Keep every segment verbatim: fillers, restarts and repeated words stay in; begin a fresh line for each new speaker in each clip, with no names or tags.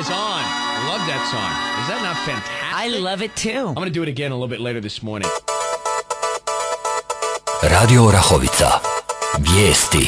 is on. I love that song. Is that not fantastic?
I love it too.
I'm going to do it again a little bit later this morning.
Radio Orahovica. Vijesti.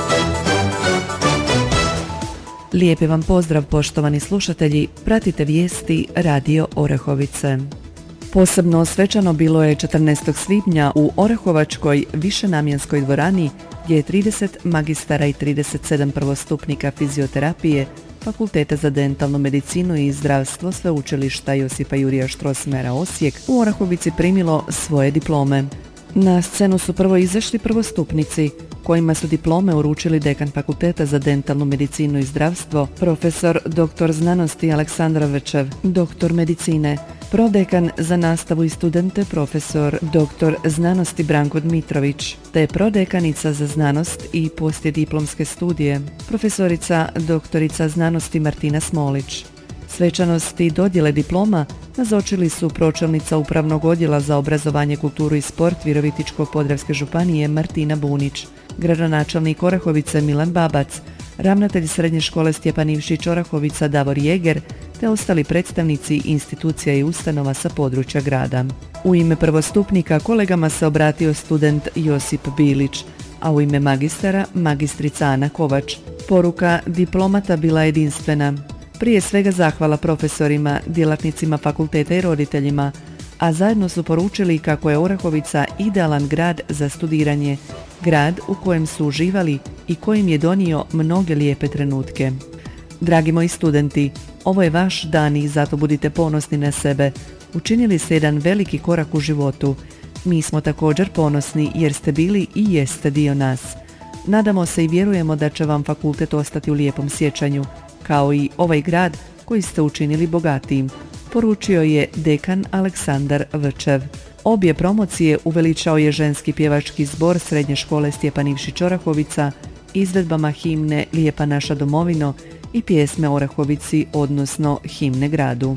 Lijepi vam pozdrav, poštovani slušatelji. Pratite vijesti Radio Orahovice. Posebno svečano bilo je četrnaestog svibnja u Orahovačkoj višenamjenskoj dvorani gdje je trideset magistara i trideset sedam prvostupnika fizioterapije Fakulteta za dentalnu medicinu i zdravstvo Sveučilišta Josipa Jurija Strossmayera Osijek u Orahovici primilo svoje diplome. Na scenu su prvo izašli prvostupnici, kojima su diplome uručili dekan Fakulteta za dentalnu medicinu i zdravstvo, profesor doktor znanosti Aleksandar Včev, doktor medicine, prodekan za nastavu i studente profesor doktor znanosti Branko Dmitrović, te prodekanica za znanost i poslijediplomske studije, profesorica doktorica znanosti Martina Smolić. Svečanosti dodjele diploma nazočili su pročelnica Upravnog odjela za obrazovanje, kulturu i sport Virovitičko-podravske županije Martina Bunić, gradonačelnik Orahovice Milan Babac, ravnatelj Srednje škole Stjepan Ivšić Orahovica Davor Jeger, te ostali predstavnici institucija i ustanova sa područja grada. U ime prvostupnika kolegama se obratio student Josip Bilić, a u ime magistara magistrica Ana Kovač. Poruka diplomata bila jedinstvena. Prije svega zahvala profesorima, djelatnicima fakulteta i roditeljima, a zajedno su poručili kako je Orahovica idealan grad za studiranje, grad u kojem su uživali i kojim je donio mnoge lijepe trenutke. Dragi moji studenti, ovo je vaš dan i zato budite ponosni na sebe. Učinili ste jedan veliki korak u životu. Mi smo također ponosni jer ste bili i jeste dio nas. Nadamo se i vjerujemo da će vam fakultet ostati u lijepom sjećanju, kao i ovaj grad koji ste učinili bogatijim, poručio je dekan Aleksandar Včev. Obje promocije uveličao je ženski pjevački zbor Srednje škole Stjepan Ivšić Orahovica izvedbama himne Lijepa naša domovino i pjesme Orahovici, odnosno himne gradu.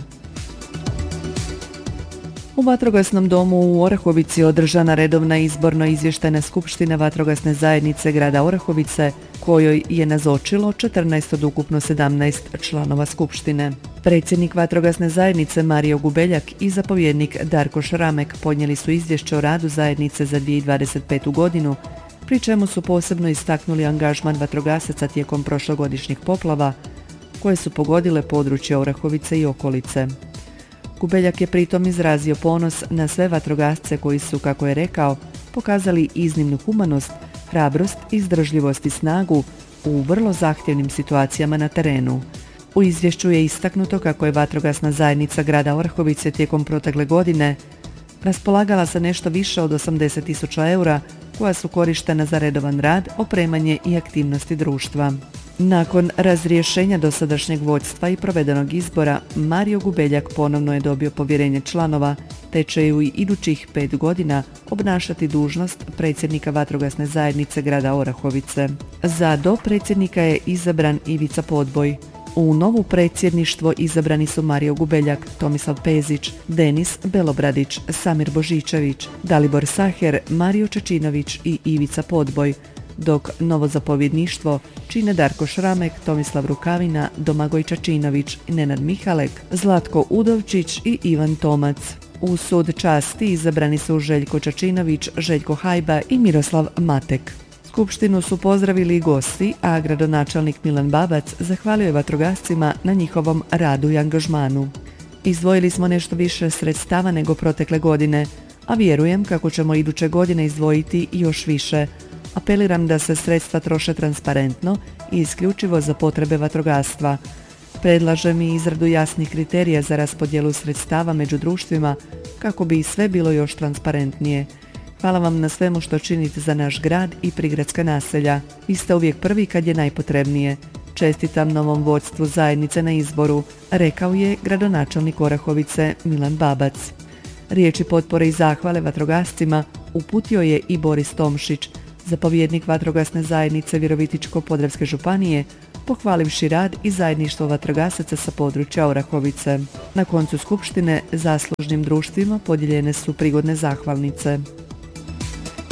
U Vatrogasnom domu u Orahovici održana redovna izborno izvještajna skupština Vatrogasne zajednice grada Orahovice, kojoj je nazočilo četrnaest od ukupno sedamnaest članova skupštine. Predsjednik Vatrogasne zajednice Mario Gubeljak i zapovjednik Darko Šramek podnijeli su izvješće o radu zajednice za dvije tisuće dvadeset petu godinu, pri čemu su posebno istaknuli angažman vatrogasaca tijekom prošlogodišnjih poplava, koje su pogodile područje Orahovice i okolice. Gubeljak je pritom izrazio ponos na sve vatrogasce koji su, kako je rekao, pokazali iznimnu humanost, hrabrost, izdržljivost i snagu u vrlo zahtjevnim situacijama na terenu. U izvješću je istaknuto kako je Vatrogasna zajednica grada Orahovice tijekom protekle godine raspolagala sa nešto više od osamdeset tisuća eura koja su korištena za redovan rad, opremanje i aktivnosti društva. Nakon razrješenja dosadašnjeg vodstva i provedenog izbora, Mario Gubeljak ponovno je dobio povjerenje članova, te će u idućih pet godina obnašati dužnost predsjednika Vatrogasne zajednice grada Orahovice. Za dopredsjednika je izabran Ivica Podboj. U novu predsjedništvo izabrani su Mario Gubeljak, Tomislav Pezić, Denis Belobradić, Samir Božičević, Dalibor Saher, Mario Čečinović i Ivica Podboj, dok novo zapovjedništvo čine Darko Šramek, Tomislav Rukavina, Domagoj Čačinović, Nenad Mihalek, Zlatko Udovčić i Ivan Tomac. U sud časti izabrani su Željko Čačinović, Željko Hajba i Miroslav Matek. Skupštinu su pozdravili i gosti, a gradonačelnik Milan Babac zahvalio je vatrogascima na njihovom radu i angažmanu. Izdvojili smo nešto više sredstava nego protekle godine, a vjerujem kako ćemo iduće godine izdvojiti još više. Apeliram da se sredstva troše transparentno i isključivo za potrebe vatrogastva. Predlažem i izradu jasnih kriterija za raspodjelu sredstava među društvima kako bi sve bilo još transparentnije. Hvala vam na svemu što činite za naš grad i prigradska naselja. Vi ste uvijek prvi kad je najpotrebnije. Čestitam novom vodstvu zajednice na izboru, rekao je gradonačelnik Orahovice Milan Babac. Riječi potpore i zahvale vatrogascima uputio je i Boris Tomšić, zapovjednik Vatrogasne zajednice Virovitičko-podravske županije, pohvalivši rad i zajedništvo vatrogasaca sa područja Orahovice. Na koncu skupštine zaslužnim društvima podijeljene su prigodne zahvalnice.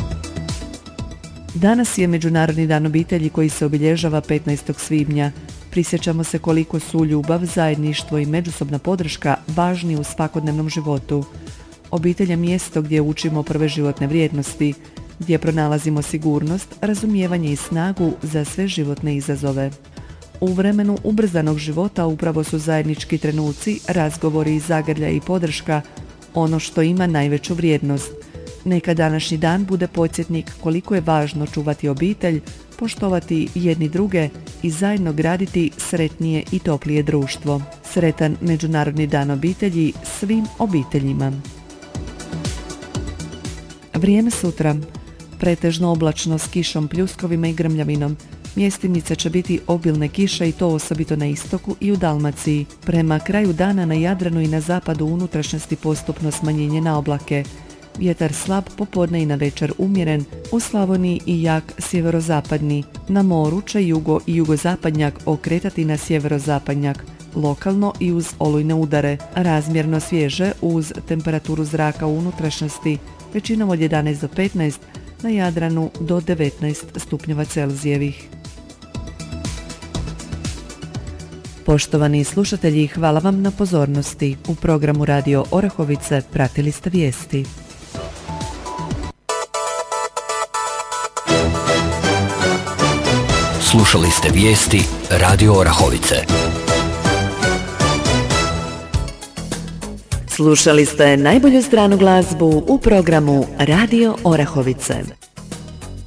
Danas je Međunarodni dan obitelji koji se obilježava petnaestog svibnja. Prisjećamo se koliko su ljubav, zajedništvo i međusobna podrška važni u svakodnevnom životu. Obitelj je mjesto gdje učimo prve životne vrijednosti, gdje pronalazimo sigurnost, razumijevanje i snagu za sve životne izazove. U vremenu ubrzanog života upravo su zajednički trenuci, razgovori, zagrljaj i podrška ono što ima najveću vrijednost. Neka današnji dan bude podsjetnik koliko je važno čuvati obitelj, poštovati jedni druge i zajedno graditi sretnije i toplije društvo. Sretan Međunarodni dan obitelji svim obiteljima. Vrijeme sutra. Pretežno oblačno s kišom, pljuskovima i grmljavinom. Mjestimice će biti obilne kiše i to osobito na istoku i u Dalmaciji. Prema kraju dana na Jadranu i na zapadu unutrašnjosti postupno smanjenje na oblake. Vjetar slab, popodne i na večer umjeren, u Slavoniji i jak sjeverozapadni. Na moru će jugo i jugozapadnjak okretati na sjeverozapadnjak, lokalno i uz olujne udare, razmjerno svježe uz temperaturu zraka u unutrašnjosti, većinom od jedanaest do petnaest, na Jadranu do devetnaest stupnjeva Celzijevih. Poštovani slušatelji, hvala vam na pozornosti. U programu Radio Orahovice pratili ste vijesti.
Slušali ste vijesti Radio Orahovice.
Slušali ste najbolju stranu glazbu u programu Radio Orahovice.